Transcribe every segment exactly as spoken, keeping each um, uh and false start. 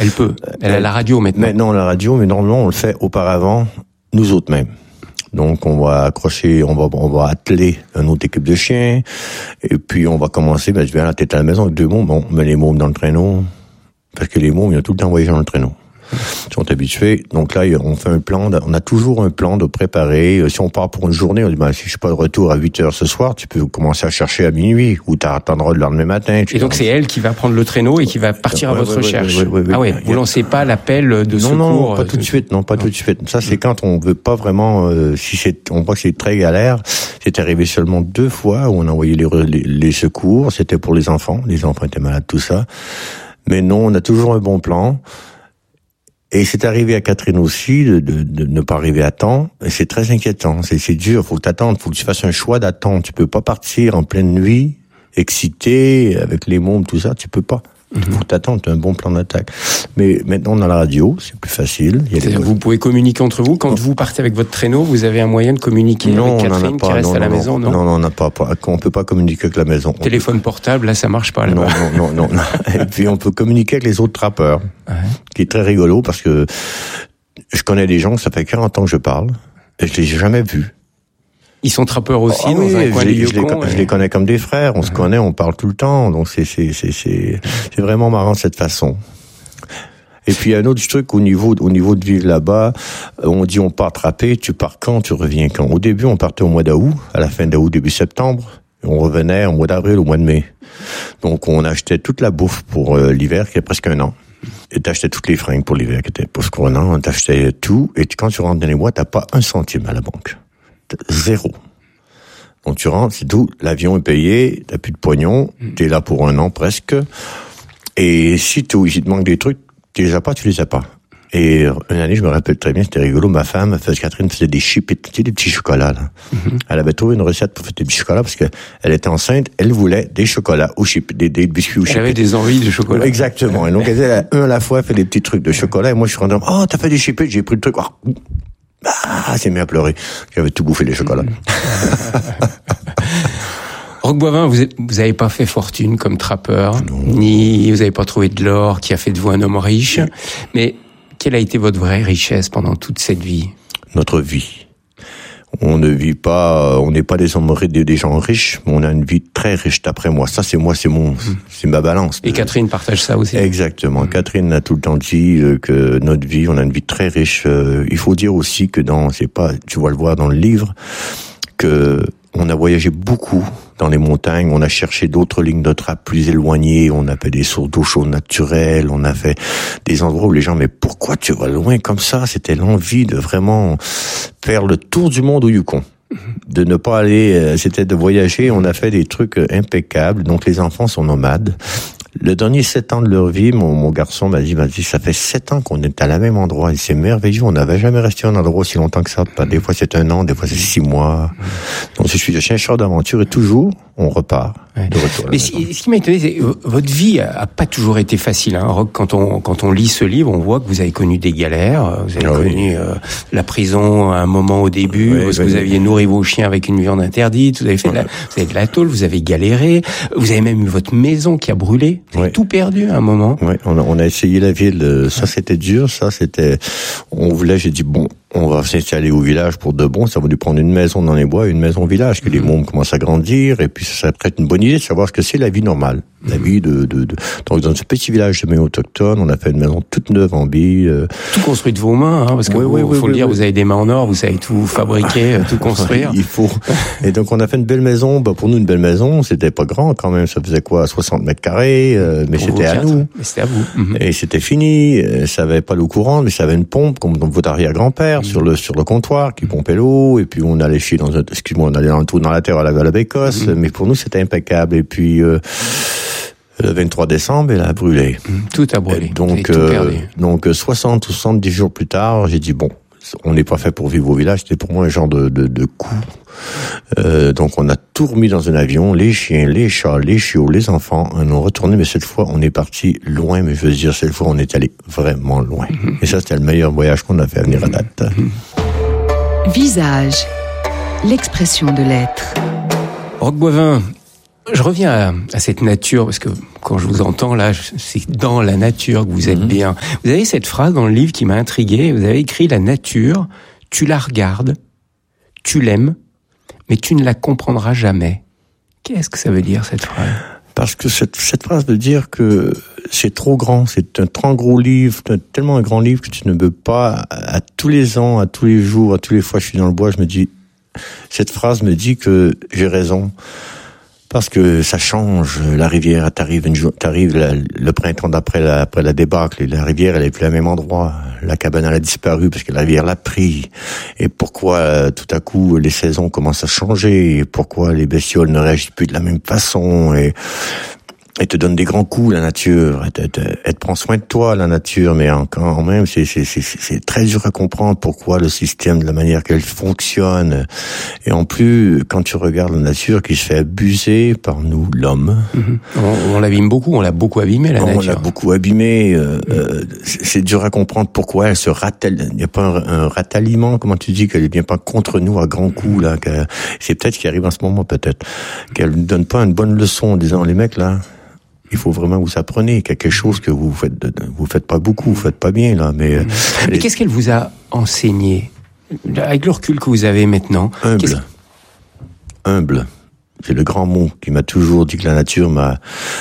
elle peut. Elle a la radio maintenant. Maintenant, la radio, mais normalement, on le fait auparavant, nous autres mêmes. Donc, on va accrocher, on va, on va atteler une autre équipe de chiens, et puis on va commencer, ben, je viens à la tête à la maison avec deux mômes, bon, on met les mômes dans le traîneau, parce que les mômes, ils ont tout le temps voyagé dans le traîneau. Ils sont habitués. Donc là, on fait un plan, on a toujours un plan de préparer. Si on part pour une journée, on dit, ben, si je suis pas de retour à huit heures ce soir, tu peux commencer à chercher à minuit, ou t'attendras le lendemain matin. Et donc, c'est elle qui va prendre le traîneau et qui va partir à ouais, votre ouais, recherche. Ouais, ouais, ouais, ah ouais. ouais, vous lancez pas l'appel de non, secours. Non, non, pas tout de suite, non, pas non. tout de suite. Ça, c'est quand on veut pas vraiment, euh, si c'est, on voit que c'est très galère. C'est arrivé seulement deux fois où on a envoyé les, les, les secours. C'était pour les enfants. Les enfants étaient malades, tout ça. Mais non, on a toujours un bon plan. Et c'est arrivé à Catherine aussi de, de, de ne pas arriver à temps. Et c'est très inquiétant. C'est, c'est dur. Faut que t'attendes. Faut que tu fasses un choix d'attendre. Tu peux pas partir en pleine nuit, excité, avec les mômes, tout ça. Tu peux pas. Il faut t'attendre, tu as un bon plan d'attaque. Mais maintenant, on a la radio, c'est plus facile. Il y a C'est-à-dire, vous pouvez communiquer entre vous. Quand non. vous partez avec votre traîneau, vous avez un moyen de communiquer non, avec Catherine pas, qui reste non, à la non, maison, non? Non, non, on n'a pas, pas. On peut pas communiquer avec la maison. Téléphone peut... portable, là, ça marche pas, là-bas. Non, non, non, non. Et puis, on peut communiquer avec les autres trappeurs. Ouais. Qui est très rigolo parce que je connais des gens, ça fait quarante ans que je parle, et je les ai jamais vus. Ils sont trappeurs aussi, ah, dans oui, un coin je, des les, je, les, Yukon, je les connais comme des frères, on ouais. se connaît, on parle tout le temps, donc c'est, c'est, c'est, c'est, c'est vraiment marrant de cette façon. Et puis, il y a un autre truc au niveau, au niveau de vivre là-bas, on dit on part trapper, tu pars quand, tu reviens quand. Au début, on partait au mois d'août, à la fin d'août, début septembre, et on revenait au mois d'avril, au mois de mai. Donc, on achetait toute la bouffe pour euh, l'hiver, qui est presque un an. Et t'achetais toutes les fringues pour l'hiver, qui était pour ce qu'on a, t'achetais tout, et quand tu rentres dans les mois, t'as pas un centime à la banque. T'as zéro. Donc tu rentres, c'est tout, l'avion est payé, t'as plus de pognon, t'es là pour un an presque, et si tu te manque des trucs, tu les as pas, tu les as pas. Et une année, je me rappelle très bien, c'était rigolo, ma femme, Catherine faisait des chips, tu sais, des petits chocolats, là. Mm-hmm. Elle avait trouvé une recette pour faire des petits chocolats parce que elle était enceinte, elle voulait des chocolats aux chips, des, des biscuits aux chips. Elle avait des envies de chocolat. Exactement. Et donc, elle faisait un à la fois, fait des petits trucs de chocolat, et moi, je suis rentré, oh, t'as fait des chips, j'ai pris le truc, oh. Ah, c'est mis à pleurer. J'avais tout bouffé les chocolats. Roch Boivin, vous n'avez pas fait fortune comme trappeur, non. Ni vous n'avez pas trouvé de l'or qui a fait de vous un homme riche. Oui. Mais quelle a été votre vraie richesse pendant toute cette vie? Notre vie. On ne vit pas, on n'est pas des hommes, des gens riches, mais on a une vie très riche d'après moi. Ça, c'est moi, c'est mon, mmh. c'est ma balance. Et Catherine partage ça aussi. Exactement. Mmh. Catherine a tout le temps dit que notre vie, on a une vie très riche. Il faut dire aussi que dans, c'est pas, tu vas le voir dans le livre, que on a voyagé beaucoup dans les montagnes, on a cherché d'autres lignes de trappe plus éloignées, on a fait des sources d'eau chaude naturelles, on a fait des endroits où les gens, mais pourquoi tu vas loin comme ça? C'était l'envie de vraiment faire le tour du monde au Yukon. De ne pas aller, c'était de voyager, on a fait des trucs impeccables, donc les enfants sont nomades. Le dernier sept ans de leur vie, mon, mon garçon m'a dit, m'a dit, ça fait sept ans qu'on est à la même endroit. Et c'est merveilleux. On n'avait jamais resté à un endroit aussi longtemps que ça. Des fois, c'est un an, des fois, c'est six mois. Donc, je suis un chercheur d'aventure et toujours, on repart. Ouais. De retour mais si, ce qui m'a étonné, c'est que votre vie a, a pas toujours été facile. Hein. Roch, quand on quand on lit ce livre, on voit que vous avez connu des galères. Vous avez ah, connu oui. euh, la prison à un moment au début, oui, parce oui, que vous aviez nourri vos chiens avec une viande interdite. Vous avez fait de la, vous avez de la tôle, vous avez galéré. Vous avez même eu votre maison qui a brûlé. Vous avez oui. tout perdu à un moment. Oui, on a, on a essayé la ville. Ça, c'était dur. Ça, c'était. On voulait. J'ai dit bon. On va s'installer au village pour de bon. Ça va lui prendre une maison dans les bois et une maison au village. Que mmh. les mômes commencent à grandir. Et puis, ça serait peut-être une bonne idée de savoir ce que c'est la vie normale. Mmh. La vie de, de, de... Donc, dans ce petit village de mains autochtones, on a fait une maison toute neuve en billes. Euh... Tout construit de vos mains, hein, parce que oui, vous, oui, oui, faut oui, le dire, oui. vous avez des mains en or, vous savez tout fabriquer, tout construire. Il faut. Et donc, on a fait une belle maison. Bah, pour nous, une belle maison, c'était pas grand quand même. Ça faisait quoi? soixante mètres carrés. Euh, mais pour c'était à nous. Mais c'était à vous. Mmh. Et c'était fini. Ça avait pas l'eau courante, mais ça avait une pompe, comme dans votre arrière-grand-père, mmh. sur le, sur le comptoir qui pompait l'eau, et puis on allait chier dans un, excuse-moi, on allait dans le trou dans la terre à la, à la bécosse, mmh. mais pour nous c'était impeccable. Et puis euh, le vingt-trois décembre, elle a brûlé. Mmh. Tout a brûlé. Et donc, tout euh, donc soixante ou soixante-dix jours plus tard, j'ai dit bon, on n'est pas fait pour vivre au village. C'était pour moi un genre de, de, de coup. Euh, donc on a tout remis dans un avion, les chiens, les chats, les chiots, les enfants, on est retourné, mais cette fois on est parti loin, mais je veux dire cette fois on est allé vraiment loin. Mmh. Et ça c'était le meilleur voyage qu'on a fait à venir à date. Mmh. Visage, l'expression de l'être. Roch Boivin, je reviens à, à cette nature, parce que quand je vous entends là, c'est dans la nature que vous êtes mmh. bien. Vous avez cette phrase dans le livre qui m'a intrigué. Vous avez écrit: la nature, tu la regardes, tu l'aimes, mais tu ne la comprendras jamais. Qu'est-ce que ça veut dire, cette phrase? Parce que cette, cette phrase veut dire que c'est trop grand, c'est un trop gros livre, tellement un grand livre que tu ne peux pas, à, à tous les ans, à tous les jours, à tous les fois que je suis dans le bois, je me dis, cette phrase me dit que j'ai raison. Parce que ça change, la rivière, t'arrives, une, t'arrives la, le printemps d'après la, après la débâcle, et la rivière, elle est plus à même endroit. La cabane, elle a disparu parce que la rivière l'a pris. Et pourquoi, tout à coup, les saisons commencent à changer? Et pourquoi les bestioles ne réagissent plus de la même façon? Et, elle te donne des grands coups, la nature. Elle te, elle te, elle te prend soin de toi, la nature. Mais quand même, c'est, c'est, c'est, c'est très dur à comprendre pourquoi le système, de la manière qu'elle fonctionne. Et en plus, quand tu regardes la nature qui se fait abuser par nous, l'homme. Mm-hmm. On, on l'abîme beaucoup, on l'a beaucoup abîmé, la on nature. On l'a beaucoup abîmé. Euh, mm. euh, c'est, c'est dur à comprendre pourquoi elle se ratelle. Il n'y a pas un, un ratalliement, comment tu dis, qu'elle ne vient pas contre nous à grands coups, là. Que, c'est peut-être ce qui arrive en ce moment, peut-être. Qu'elle ne donne pas une bonne leçon en disant, les mecs, là, il faut vraiment que vous appreniez quelque chose que vous faites, vous faites pas beaucoup, vous faites pas bien, là, mais. Mais qu'est-ce qu'elle vous a enseigné? Avec le recul que vous avez maintenant. Humble. Qu'est-ce... Humble. C'est le grand mot qui m'a toujours dit que la nature m'a,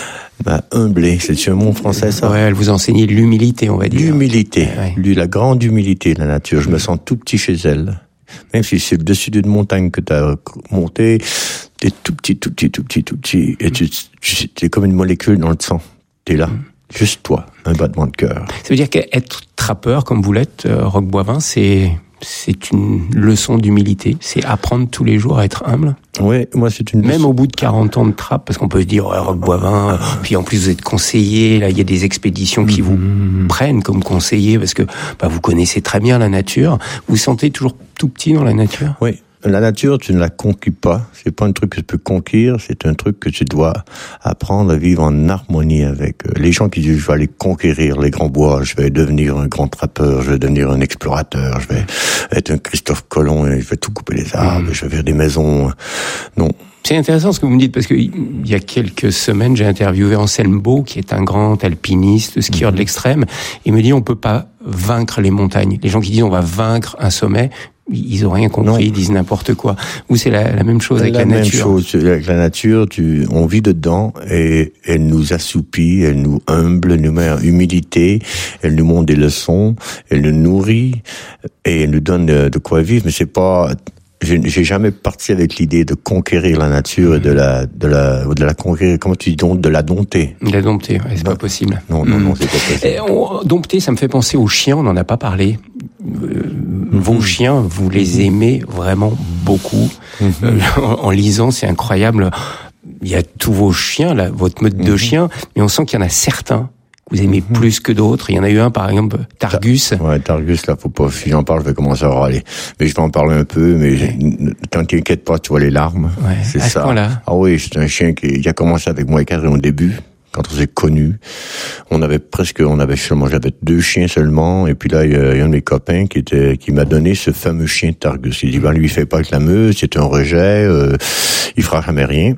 m'a humblé. C'est un mot français, ça? Ouais, elle vous a enseigné l'humilité, on va dire. L'humilité. Ouais. Lui, la grande humilité de la nature. Je me sens tout petit chez elle. Même si c'est le dessus d'une montagne que t'as monté, t'es tout petit, tout petit, tout petit, tout petit, et tu, tu t'es comme une molécule dans le sang. T'es là. Juste toi. Un battement de cœur. Ça veut dire qu'être trappeur, comme vous l'êtes, euh, Roch Boivin, c'est, c'est une leçon d'humilité. C'est apprendre tous les jours à être humble. Ouais, moi c'est une. Même leçon. au bout de quarante ans de trappe, parce qu'on peut se dire, ouais, Roch Boivin, ah. puis en plus vous êtes conseiller, là, il y a des expéditions qui mmh. vous prennent comme conseiller, parce que, bah, vous connaissez très bien la nature. Vous vous sentez toujours tout petit dans la nature? Oui. La nature, tu ne la conquis pas. C'est pas un truc que tu peux conquérir. C'est un truc que tu dois apprendre à vivre en harmonie avec. Les gens qui disent, je vais aller conquérir les grands bois, je vais devenir un grand trappeur, je vais devenir un explorateur, je vais être un Christophe Colomb et je vais tout couper les arbres, mmh. je vais faire des maisons. Non. C'est intéressant ce que vous me dites, parce que il y a quelques semaines, j'ai interviewé Anselme Beau, qui est un grand alpiniste, skieur mmh. de l'extrême. Il me dit, on peut pas vaincre les montagnes. Les gens qui disent, on va vaincre un sommet, ils ont rien compris, non. Ils disent n'importe quoi. Ou c'est la, la même chose avec la, la nature. La même chose avec la nature. Tu, on vit dedans et elle nous assoupit, elle nous humble, elle nous met en humilité, elle nous montre des leçons, elle nous nourrit et elle nous donne de, de quoi vivre. Mais c'est pas, j'ai, j'ai jamais parti avec l'idée de conquérir la nature et de la, de la, de la conquérir. Comment tu dis donc, de la dompter. De la dompter, ouais, c'est non. pas possible. Non, non, mmh. non, c'est pas possible. Et on, dompter, ça me fait penser aux chiens. On n'en a pas parlé. Euh, vos mmh. chiens, vous les aimez vraiment beaucoup. Mmh. Euh, en, en lisant, c'est incroyable. Il y a tous vos chiens, là, votre meute mmh. de chiens, mais on sent qu'il y en a certains que vous aimez mmh. plus que d'autres. Il y en a eu un, par exemple, Targus. Ouais, Targus, là, faut pas, si j'en parle, je vais commencer à râler. Mais je vais en parler un peu, mais ouais. T'en t'inquiète pas, tu vois les larmes. Ouais. C'est à ça. Ce point-là. Ah oui, c'est un chien qui, qui a commencé avec moi et Catherine au début. Quand on s'est connus, on avait presque, on avait seulement, j'avais deux chiens seulement, et puis là, il y a un de mes copains qui était, qui m'a donné ce fameux chien Targus. Il dit, ben, lui, il fait pas avec la meute, c'est un rejet, euh, il fera jamais rien.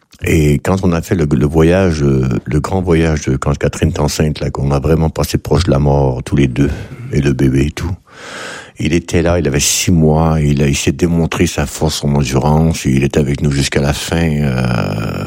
Et quand on a fait le, le voyage, le grand voyage de quand Catherine est enceinte, là, qu'on a vraiment passé proche de la mort, tous les deux, et le bébé et tout. Il était là, il avait six mois, il a, il s'est démontré sa force, son endurance, il était avec nous jusqu'à la fin, euh,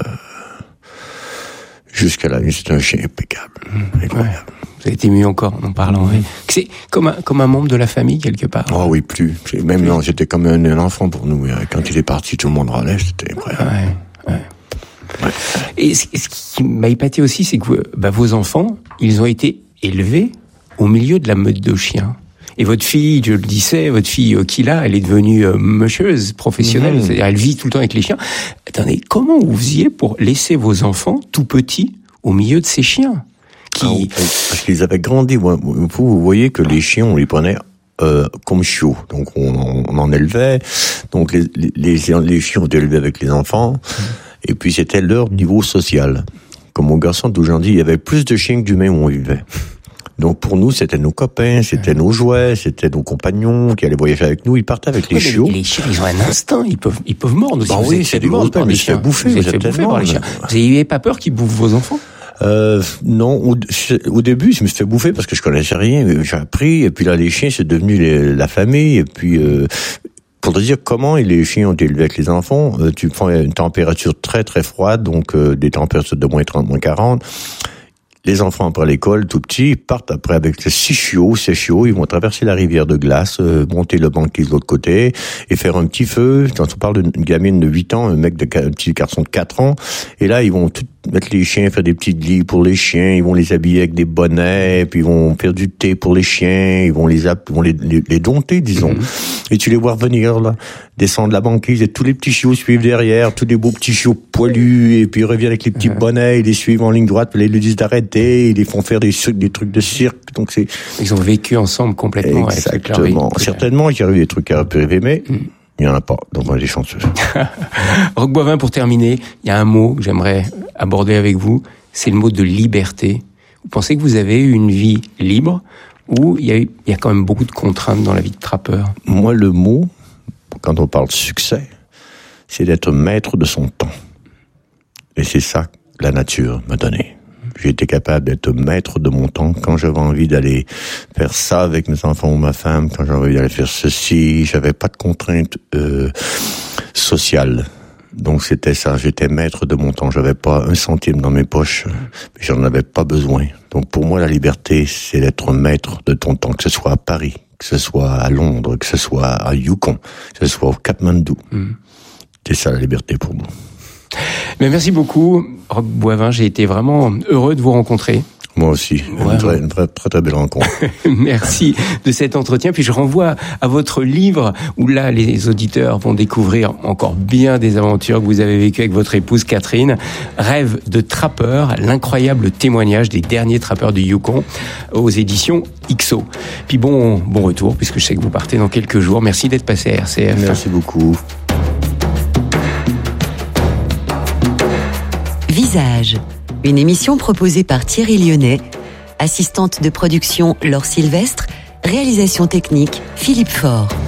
jusqu'à la nuit, c'est un chien impeccable. Mmh, incroyable. Ouais. Vous avez été ému encore en en parlant. Oui. C'est comme un, comme un membre de la famille, quelque part. Oh oui, plus. Même plus. Non, c'était comme un, un enfant pour nous. Quand il est parti, tout le monde râlait, c'était incroyable. Ouais, ouais. Ouais. Et ce, ce qui m'a épaté aussi, c'est que bah, vos enfants, ils ont été élevés au milieu de la meute de chiens. Et votre fille, je le disais, votre fille euh, Kila, elle est devenue euh, musheuse professionnelle, mmh. c'est-à-dire elle vit tout le temps avec les chiens. Attendez, comment vous faisiez pour laisser vos enfants tout petits au milieu de ces chiens qui... ah, parce qu'ils avaient grandi. Vous, vous voyez que les chiens, on les prenait euh, comme chiots. Donc on, on en élevait. Donc les, les, les chiens ont été élevés avec les enfants. Mmh. Et puis c'était leur niveau social. Comme mon garçon d'aujourd'hui, il y avait plus de chiens que d'humains où on vivait. Donc pour nous, c'était nos copains, c'était nos jouets, c'était nos compagnons qui allaient voyager avec nous. Ils partaient avec les ouais, chiots. Les chiens, ils ont un instinct, ils peuvent, ils peuvent mordre aussi. Bah vous oui, c'est des grosses bêtes, mais je fais bouffer, vous êtes fait bouffer par les chiens. Vous n'avez pas peur qu'ils bouffent vos enfants? Euh, non, au, au début, je me suis fait bouffer parce que je connaissais rien, j'ai appris, et puis là, les chiens, c'est devenu les, la famille, et puis, euh, pour te dire comment les chiens ont été élevés avec les enfants, euh, tu prends une température très très froide, donc euh, des températures de moins trente, moins quarante, les enfants après l'école, tout petits, ils partent après avec six chiots, ces chiots, ils vont traverser la rivière de glace, euh, monter le banquise de l'autre côté, et faire un petit feu. Quand on parle d'une gamine de huit ans, un mec de, un petit garçon de quatre ans, et là, ils vont tout mettre les chiens, faire des petits lits pour les chiens, ils vont les habiller avec des bonnets, puis ils vont faire du thé pour les chiens, ils vont les, ils vont les, les, les dompter, disons. Mm-hmm. Et tu les vois revenir, là, descendre la banquise, et tous les petits chiots suivent derrière, tous les beaux petits chiots poilus, et puis ils reviennent avec les petits mm-hmm. bonnets, ils les suivent en ligne droite, puis ils leur disent d'arrêter, ils les font faire des, des trucs de cirque, donc c'est... Ils ont vécu ensemble complètement. Exactement. Avec certainement, il y a eu des trucs à repérer, mais... Mm. Il n'y en a pas, donc on est chanceux. Roch Boivin, pour terminer, il y a un mot que j'aimerais aborder avec vous, c'est le mot de liberté. Vous pensez que vous avez eu une vie libre ou il y a, eu, il y a quand même beaucoup de contraintes dans la vie de trappeur? Moi, le mot, quand on parle de succès, c'est d'être maître de son temps. Et c'est ça que la nature m'a donné. J'ai été capable d'être maître de mon temps quand j'avais envie d'aller faire ça avec mes enfants ou ma femme, quand j'avais envie d'aller faire ceci, j'avais pas de contraintes euh, sociales. Donc c'était ça, j'étais maître de mon temps, j'avais pas un centime dans mes poches, mais j'en avais pas besoin. Donc pour moi la liberté, c'est d'être maître de ton temps, que ce soit à Paris, que ce soit à Londres, que ce soit à Yukon, que ce soit au Katmandou. Mm. C'est ça la liberté pour moi. Mais merci beaucoup, Roch Boivin. J'ai été vraiment heureux de vous rencontrer. Moi aussi, ouais, une, très, une très, très très belle rencontre. Merci de cet entretien. Puis je renvoie à votre livre où là, les auditeurs vont découvrir encore bien des aventures que vous avez vécues avec votre épouse Catherine. Rêve de trappeur, l'incroyable témoignage des derniers trappeurs du Yukon aux éditions X O. Puis bon, bon retour, puisque je sais que vous partez dans quelques jours. Merci d'être passé à R C F. Merci beaucoup. Visage, une émission proposée par Thierry Lyonnais, assistante de production Laure Sylvestre, réalisation technique Philippe Faure.